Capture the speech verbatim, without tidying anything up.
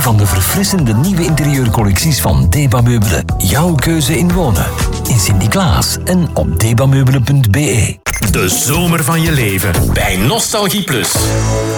van de verfrissende nieuwe interieurcollecties van Deba Meubelen. Jouw keuze in wonen. In Sint-Niklaas en op debameubelen punt be. De zomer van je leven bij Nostalgie Plus.